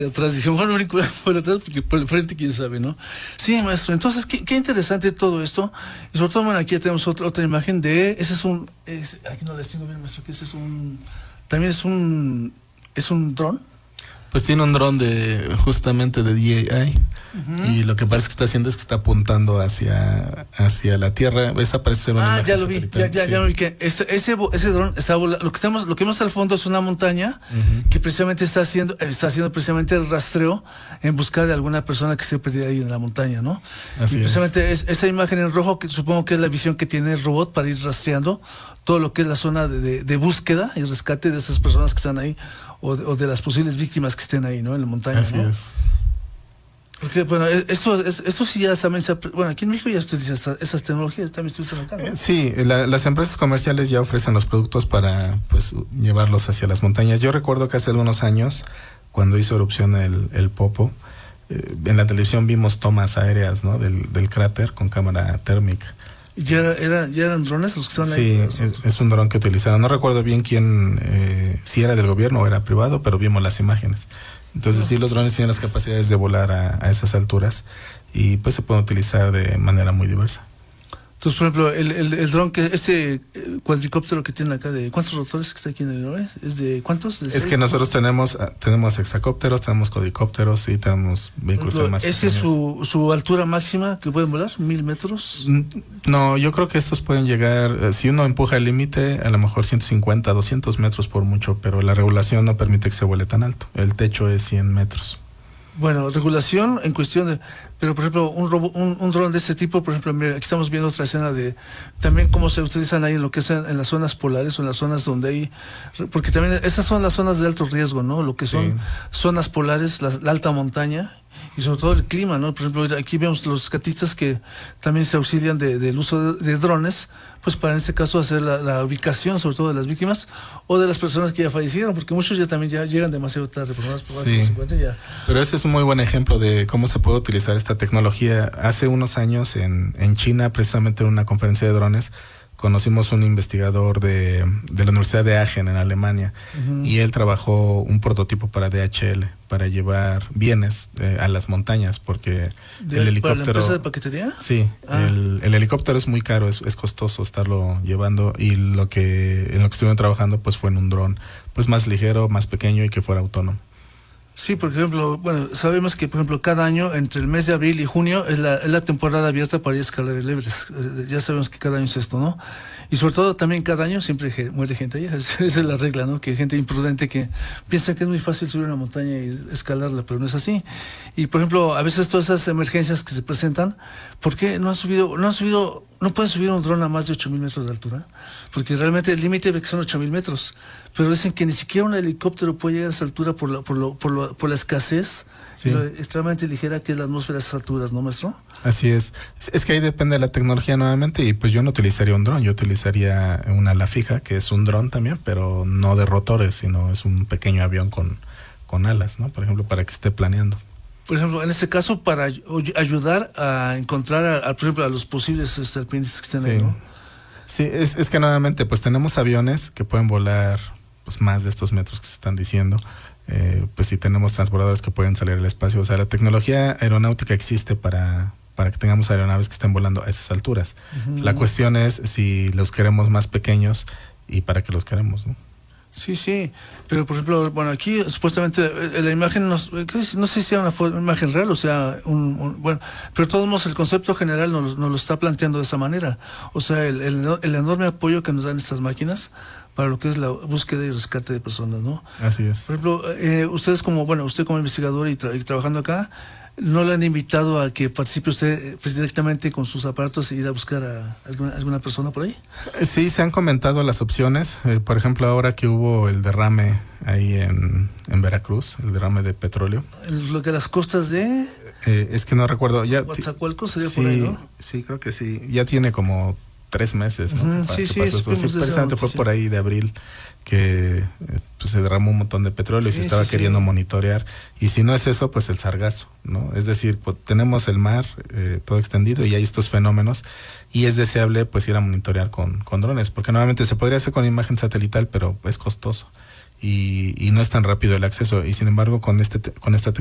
de atrás, dije, bueno, por atrás, porque por el frente, quién sabe, ¿no? Sí, maestro, entonces, qué interesante todo esto, y sobre todo, bueno, aquí ya tenemos otra imagen de, aquí no les tengo bien, maestro, que también es un dron. Pues tiene un dron justamente de DJI, y lo que parece que está haciendo es que está apuntando hacia la Tierra. Esa parece ser una ya lo vi, ya lo vi, que ese dron está volando. Lo que vemos al fondo es una montaña que precisamente está haciendo precisamente el rastreo en busca de alguna persona que esté perdida ahí en la montaña, ¿no? Así y precisamente es esa imagen en rojo, que supongo que es la visión que tiene el robot para ir rastreando todo lo que es la zona de búsqueda y rescate de esas personas que están ahí, o de las posibles víctimas que estén ahí, ¿no? En la montaña, Así ¿no? es. Porque, bueno, esto sí ya también bueno, aquí en México ya utilizan esas tecnologías, también se usan acá, ¿no? Sí, las empresas comerciales ya ofrecen los productos para, pues, llevarlos hacia las montañas. Yo recuerdo que hace algunos años, cuando hizo erupción el Popo, en la televisión vimos tomas aéreas, ¿no? del cráter con cámara térmica. ¿Ya eran drones los que estaban ahí? Sí, es un dron que utilizaron. No recuerdo bien si era del gobierno o era privado, pero vimos las imágenes. Entonces sí, los drones tienen las capacidades de volar a esas alturas, y pues se pueden utilizar de manera muy diversa. Entonces, por ejemplo, el dron, este cuadricóptero que tienen acá, ¿de cuántos rotores que está aquí en el Illinois? ¿Es de cuántos? Es que nosotros tenemos hexacópteros, tenemos cuadricópteros y tenemos vehículos más pequeños. ¿Esa es su altura máxima que pueden volar? ¿1000 metros? No, yo creo que estos pueden llegar, si uno empuja el límite, a lo mejor 150, 200 metros por mucho, pero la regulación no permite que se vuele tan alto. El techo es 100 metros. Bueno, regulación en cuestión de... Pero, por ejemplo, un dron de este tipo, por ejemplo, mira, aquí estamos viendo otra escena de también cómo se utilizan ahí en lo que es en las zonas polares, o en las zonas donde hay... Porque también esas son las zonas de alto riesgo, ¿no? Lo que son zonas polares, la alta montaña, y sobre todo el clima, ¿no? Por ejemplo, aquí vemos los rescatistas que también se auxilian del uso de drones, pues para en este caso hacer la ubicación, sobre todo de las víctimas o de las personas que ya fallecieron, porque muchos ya llegan demasiado tarde, por más probable que se encuentren ya. Pero ese es un muy buen ejemplo de cómo se puede utilizar esta tecnología. Hace unos años en China, precisamente en una conferencia de drones, conocimos un investigador de la Universidad de Aachen en Alemania, y él trabajó un prototipo para DHL, para llevar bienes a las montañas, porque el helicóptero... ¿Para la empresa de paquetería? Sí, el helicóptero es muy caro, es costoso estarlo llevando, y en lo que estuvieron trabajando pues fue en un dron pues más ligero, más pequeño y que fuera autónomo. Sí, por ejemplo, bueno, sabemos que, por ejemplo, cada año, entre el mes de abril y junio, es la temporada abierta para ir a escalar el Everest. Ya sabemos que cada año es esto, ¿no? Y sobre todo también cada año siempre muere gente ahí. Esa es la regla, ¿no? Que hay gente imprudente que piensa que es muy fácil subir una montaña y escalarla, pero no es así. Y, por ejemplo, a veces todas esas emergencias que se presentan, ¿por qué no pueden subir un dron a más de 8,000 metros de altura? Porque realmente el límite es que son 8,000 metros. Pero dicen que ni siquiera un helicóptero puede llegar a esa altura por la escasez extremadamente ligera que es la atmósfera a esas alturas, ¿no, maestro? Así es. Es que ahí depende de la tecnología nuevamente, y pues yo no utilizaría un dron, yo utilizaría una ala fija, que es un dron también, pero no de rotores, sino es un pequeño avión con alas, ¿no? Por ejemplo, para que esté planeando. Por ejemplo, en este caso, para ayudar a encontrar, por ejemplo, a los posibles alpinistas que estén ahí, ¿no? Sí, es que nuevamente, pues tenemos aviones que pueden volar pues más de estos metros que se están diciendo. Pues sí, tenemos transbordadores que pueden salir al espacio. O sea, la tecnología aeronáutica existe para que tengamos aeronaves que estén volando a esas alturas. La cuestión es si los queremos más pequeños y para qué los queremos, ¿no? Sí, pero por ejemplo, bueno, aquí supuestamente la imagen, no sé si sea una imagen real, o sea, bueno, pero de todos modos el concepto general nos lo está planteando de esa manera. O sea, el enorme apoyo que nos dan estas máquinas para lo que es la búsqueda y rescate de personas, ¿no? Así es. Por ejemplo, usted como investigador y trabajando acá, ¿no le han invitado a que participe usted pues directamente con sus aparatos e ir a buscar a alguna persona por ahí? Sí, se han comentado las opciones. Por ejemplo, ahora que hubo el derrame ahí en Veracruz, el derrame de petróleo. Lo que las costas de... es que no recuerdo. Coatzacoalcos sería por ahí, ¿no? Sí, creo que sí. Ya tiene como 3 meses, ¿no? Sí, precisamente fue por ahí de abril que pues, se derramó un montón de petróleo y se estaba queriendo monitorear, y si no es eso, pues el sargazo, ¿no? Es decir, pues, tenemos el mar todo extendido y hay estos fenómenos, y es deseable pues ir a monitorear con drones, porque nuevamente se podría hacer con imagen satelital, pero es costoso, y no es tan rápido el acceso. Y sin embargo, con esta